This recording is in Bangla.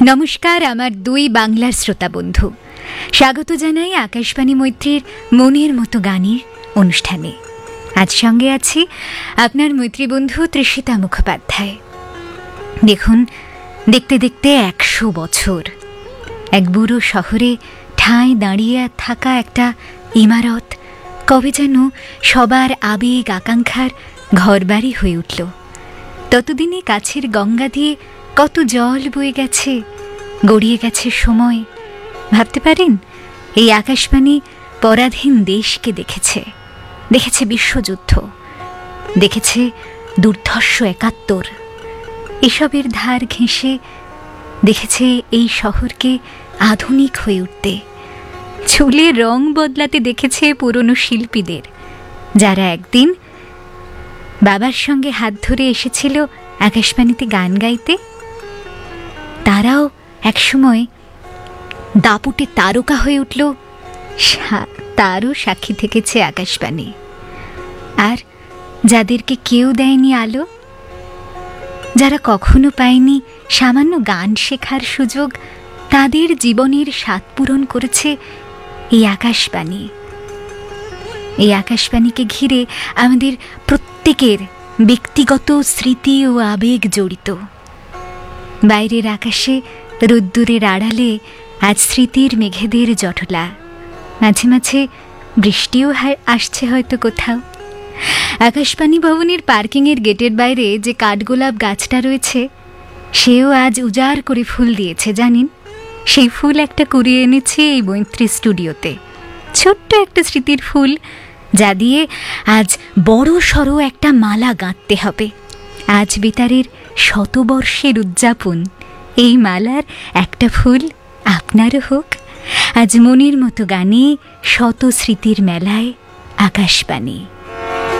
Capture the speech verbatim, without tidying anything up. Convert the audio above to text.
নমস্কার আমার দুই বাংলার শ্রোতা বন্ধু, স্বাগত জানাই আকাশবাণী মৈত্রীর মনের মতো গানের অনুষ্ঠানে। আজ সঙ্গে আছি আপনার মৈত্রী বন্ধু তৃষিতা মুখোপাধ্যায়। দেখুন, দেখতে দেখতে একশো বছর এক বুড়ো শহরে ঠাঁই দাঁড়িয়ে থাকা একটা ইমারত কবে যেন সবার আবেগ আকাঙ্ক্ষার ঘরবাড়ি হয়ে উঠল। ততদিনে কাছের গঙ্গা দিয়ে কত জল বয়ে গেছে, গড়িয়ে গেছে সময়। ভাবতে পারেন, এই আকাশবাণী পরাধীন দেশকে দেখেছে, দেখেছে বিশ্বযুদ্ধ, দেখেছে দুর্ধর্ষ একাত্তর। এসবের ধার ঘেঁষে দেখেছে এই শহরকে আধুনিক হয়ে উঠতে, চুলের রং বদলাতে দেখেছে পুরনো শিল্পীদের, যারা একদিন বাবার সঙ্গে হাত ধরে এসেছিল আকাশবাণীতে গান গাইতে। তারাও একসময় দাপুটে তারকা হয়ে উঠল, তারও সাক্ষী থেকেছে আকাশবাণী। আর যাদেরকে কেউ দেয়নি আলো, যারা কখনো পায়নি সামান্য গান শেখার সুযোগ, তাদের জীবনের স্বাদ পূরণ করেছে এই আকাশবাণী। এই আকাশবাণীকে ঘিরে আমাদের প্রত্যেকের ব্যক্তিগত স্মৃতি ও আবেগ জড়িত। বাইরের আকাশে রোদ্দুরের আড়ালে আজ স্মৃতির মেঘেদের জটলা, মাঝে মাঝে বৃষ্টিও আসছে হয়তো কোথাও। আকাশবাণী ভবনের পার্কিংয়ের গেটের বাইরে যে কাঠগোলাপ গাছটা রয়েছে, সেও আজ উজাড় করে ফুল দিয়েছে জানেন। সেই ফুল একটা কুড়িয়ে এনেছে এই মৈত্রী স্টুডিওতে, ছোট্ট একটা স্মৃতির ফুল, যা দিয়ে আজ বড় সড়ো একটা মালা গাঁথতে হবে। আজ বেতারের শতবর্ষের উদযাপন, এই মালার একটা ফুল আপনারও হোক। আজ মনের মতো গানে শত স্মৃতির মেলায় আকাশবাণী।